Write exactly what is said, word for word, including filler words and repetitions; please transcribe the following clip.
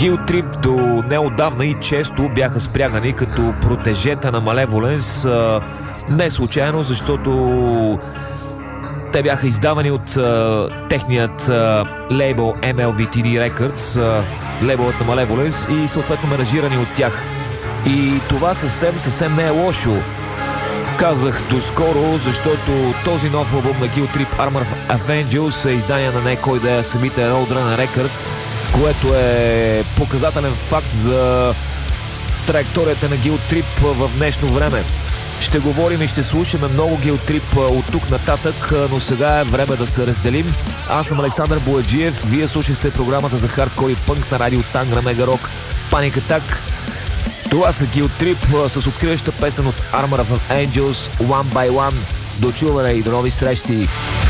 Guilt Trip до неотдавна и често бяха спрягани като протежета на Malevolence. Не случайно, защото те бяха издавани от uh, техният uh, лейбъл Ем Ел Ви Ти Ди Records, uh, лейбълът на Malevolence, и съответно менажирани от тях. И това съвсем, съвсем не е лошо. Казах доскоро, защото този нов албум на Guilt Trip, Armor of Angels, е издание на не кой да е, самите Roadrunner Records, което е показателен факт за траекторията на Guilt Trip в днешно време. Ще говорим и ще слушаме много Guilt Trip от тук нататък, но сега е време да се разделим. Аз съм Александър Бояджиев, вие слушахте програмата за хардкор и пънк на радио Тангра Мега Рок Panic Attack. Това са Guilt Trip с откриваща песен от Armor of Angels, One by One. До чуване и до нови срещи!